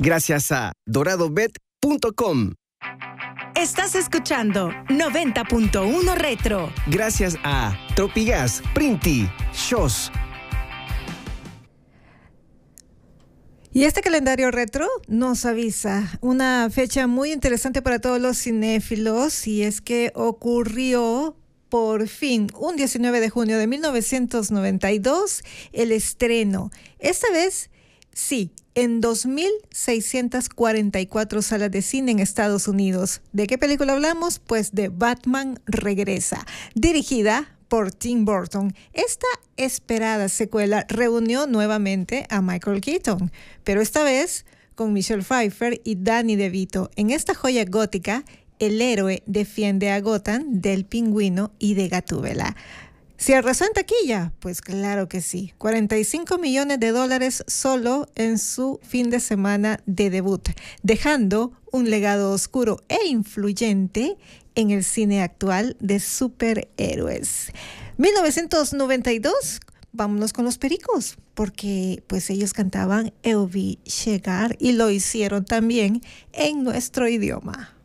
gracias a doradobet.com. Estás escuchando 90.1 Retro. Gracias a Tropigas, Printi, Shows. Y este calendario retro nos avisa una fecha muy interesante para todos los cinéfilos, y es que ocurrió por fin un 19 de junio de 1992 el estreno. Esta vez, sí, en 2.644 salas de cine en Estados Unidos. ¿De qué película hablamos? Pues de Batman Regresa, dirigida por Tim Burton. Esta esperada secuela reunió nuevamente a Michael Keaton, pero esta vez con Michelle Pfeiffer y Danny DeVito. En esta joya gótica, el héroe defiende a Gotham del Pingüino y de Gatúbela. ¿Se arrasó en taquilla? Pues claro que sí. $45 millones solo en su fin de semana de debut, dejando un legado oscuro e influyente en el cine actual de superhéroes. 1992, vámonos con los Pericos, porque pues ellos cantaban Eu vi llegar y lo hicieron también en nuestro idioma.